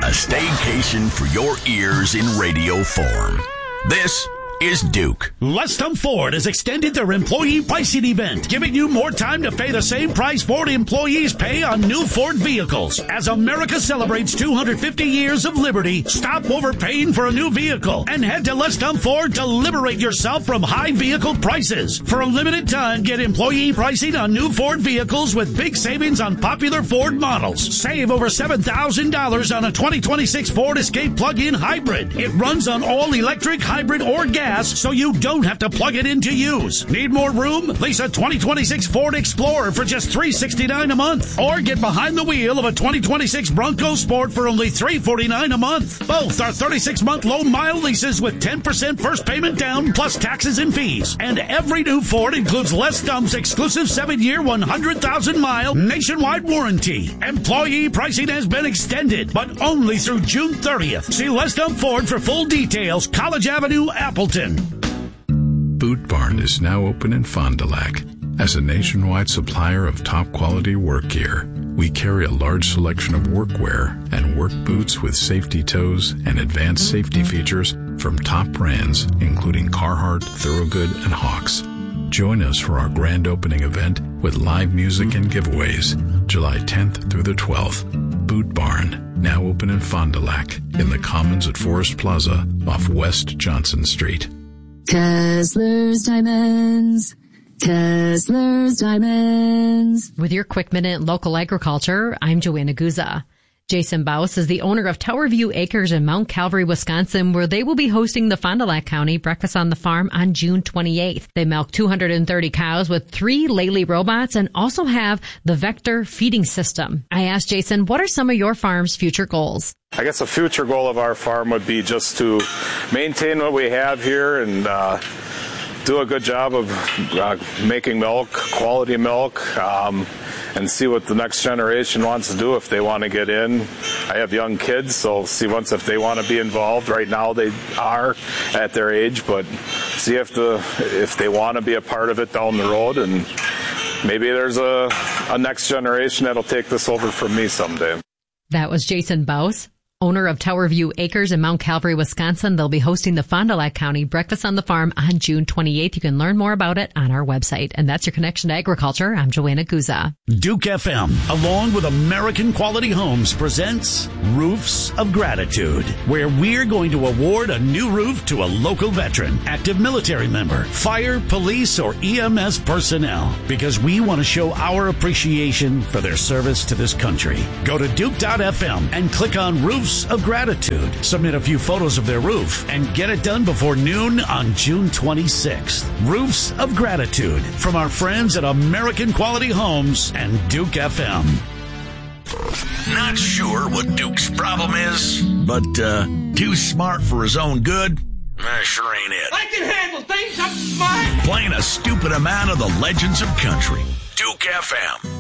A staycation for your ears in radio form. This is Duke. Lestham Ford has extended their employee pricing event, giving you more time to pay the same price Ford employees pay on new Ford vehicles. As America celebrates 250 years of liberty, stop overpaying for a new vehicle and head to Lestham Ford to liberate yourself from high vehicle prices. For a limited time, get employee pricing on new Ford vehicles with big savings on popular Ford models. Save over $7,000 on a 2026 Ford Escape plug-in hybrid. It runs on all electric, hybrid, or gas, so you don't have to plug it in to use. Need more room? Lease a 2026 Ford Explorer for just $369 a month. Or get behind the wheel of a 2026 Bronco Sport for only $349 a month. Both are 36-month low-mile leases with 10% first payment down plus taxes and fees. And every new Ford includes Lestham's exclusive 7-year, 100,000-mile nationwide warranty. Employee pricing has been extended, but only through June 30th. See Lestham Ford for full details. College Avenue, Appleton. Boot Barn is now open in Fond du Lac. As a nationwide supplier of top-quality work gear, we carry a large selection of workwear and work boots with safety toes and advanced safety features from top brands, including Carhartt, Thorogood, and Hawks. Join us for our grand opening event with live music and giveaways, July 10th through the 12th. Boot Barn, now open in Fond du Lac, in the Commons at Forest Plaza off West Johnson Street. Kessler's Diamonds. Kessler's Diamonds. With your quick minute local agriculture, I'm Joanna Guza. Jason Baus is the owner of Tower View Acres in Mount Calvary, Wisconsin, where they will be hosting the Fond du Lac County Breakfast on the Farm on June 28th. They milk 230 cows with 3 Lely robots and also have the Vector feeding system. I asked Jason, what are some of your farm's future goals? I guess a future goal of our farm would be just to maintain what we have here and do a good job of making milk, quality milk, and see what the next generation wants to do if they want to get in. I have young kids, so see once if they want to be involved. Right now they are at their age, but see if they want to be a part of it down the road, and maybe there's a next generation that'll take this over from me someday. That was Jason Baus, owner of Tower View Acres in Mount Calvary, Wisconsin. They'll be hosting the Fond du Lac County Breakfast on the Farm on June 28th. You can learn more about it on our website. And that's your connection to agriculture. I'm Joanna Guza. Duke FM, along with American Quality Homes, presents Roofs of Gratitude, where we're going to award a new roof to a local veteran, active military member, fire, police, or EMS personnel, because we want to show our appreciation for their service to this country. Go to Duke.fm and click on Roofs of Gratitude. Submit a few photos of their roof and get it done before noon on June 26th. Roofs of Gratitude from our friends at American Quality Homes and Duke FM. Not sure what Duke's problem is, but too smart for his own good? Sure ain't it. I can handle things. I'm smart. Playing a stupid amount of the legends of country. Duke FM.